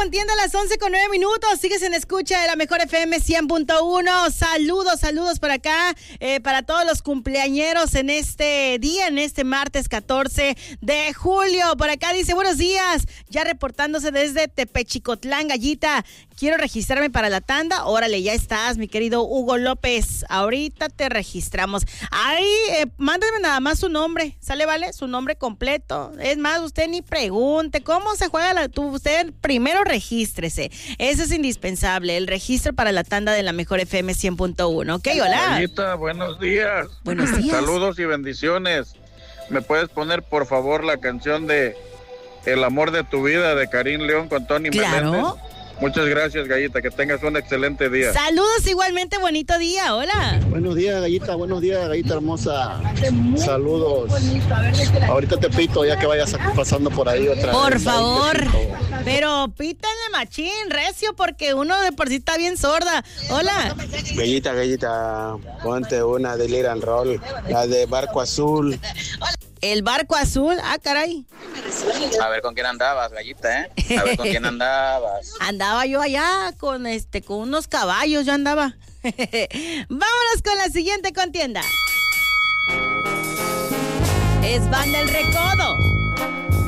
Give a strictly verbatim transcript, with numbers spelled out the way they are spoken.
contienda a las once con nueve minutos. Sigues en escucha de la mejor F M cien punto uno. Saludos, saludos por acá eh, para todos los cumpleañeros en este día, en este martes catorce de julio. Por acá dice, buenos días, ya reportándose desde Tepechicotlán, Gallita. Quiero registrarme para la tanda. Órale, ya estás, mi querido Hugo López. Ahorita te registramos. Ahí, eh, mándeme nada más su nombre. ¿Sale, vale? Su nombre completo. Es más, usted ni pregunte cómo se juega la... Tú, usted primero regístrese. Eso es indispensable, el registro para la tanda de la mejor F M cien punto uno. Ok, hola. Anita, buenos días. Buenos días. Saludos y bendiciones. ¿Me puedes poner, por favor, la canción de El amor de tu vida de Karim León con Tony Claro. Meléndez? Muchas gracias, Gallita, que tengas un excelente día. Saludos igualmente, bonito día, hola. Buenos días, Gallita, buenos días, Gallita hermosa. Saludos. Ahorita te pito ya que vayas pasando por ahí otra Por vez. favor, Ahí te pito. pero pítanle machín, recio, porque uno de por sí está bien sorda. Hola. Gallita, Gallita, ponte una de Liran Roll, la de Barco Azul. El barco azul, ah, caray. A ver con quién andabas, Gallita, ¿eh? A ver con quién andabas. Andaba yo allá con este, con unos caballos, yo andaba. Vámonos con la siguiente contienda. Es Banda El Recodo.